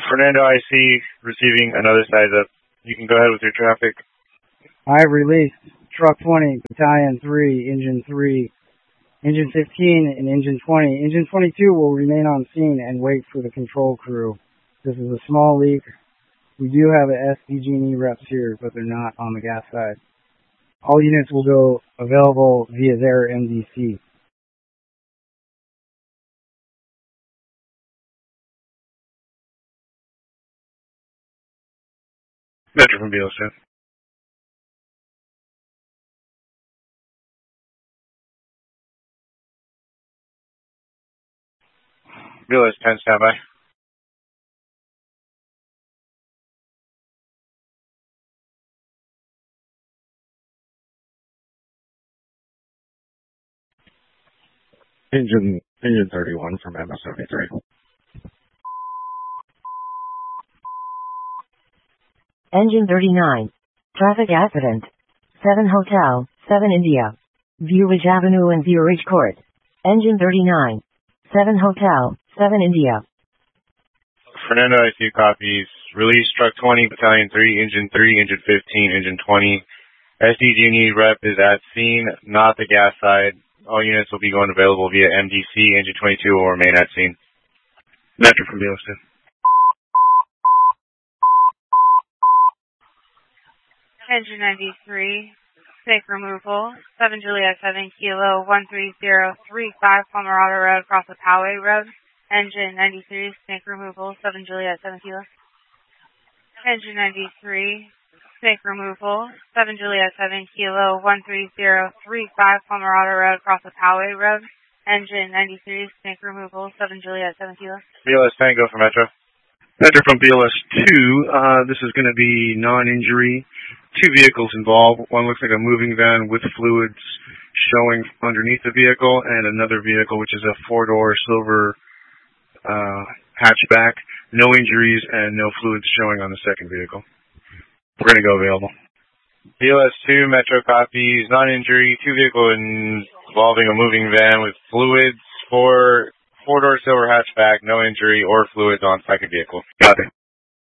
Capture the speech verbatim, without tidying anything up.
Fernando, I see receiving another size up. You can go ahead with your traffic. I have released Truck twenty, Battalion three, Engine three, Engine fifteen, and Engine twenty. Engine twenty-two will remain on scene and wait for the control crew. This is a small leak. We do have an S D G and E reps here, but they're not on the gas side. All units will go available via their M D C. Metro from B L S. B L S ten, standby. Engine, engine thirty-one from M S seventy-three. Engine thirty-nine. Traffic accident. seven Hotel, seven India. View Ridge Avenue and View Ridge Court. Engine thirty-nine. seven Hotel, seven India. Fernando, I see copies. Release Truck twenty, Battalion three, Engine three, Engine fifteen, Engine twenty. S D G and E rep is at scene, not the gas side. All units will be going available via M D C. Engine twenty-two will remain at scene. Metro from B L S. Engine ninety-three, safe removal, seven Juliet seven Kilo, one three zero three five Pomerado Road, across the Poway Road. Engine ninety-three, safe removal, seven Juliet seven Kilo. Engine ninety-three, safe removal, seven Juliet seven Kilo, one three zero three five Pomerado Road, across the Poway Road. Engine ninety-three, safe removal, seven Juliet seven Kilo. B L S Tango for Metro. Metro from B L S two, uh, this is going to be non-injury. Two vehicles involved. One looks like a moving van with fluids showing underneath the vehicle, and another vehicle which is a four-door silver uh, hatchback. No injuries and no fluids showing on the second vehicle. We're going to go available. B L S two, Metro copies, non-injury, two vehicle involving a moving van with fluids, four, four-door silver hatchback, no injury or fluids on second vehicle. Copy.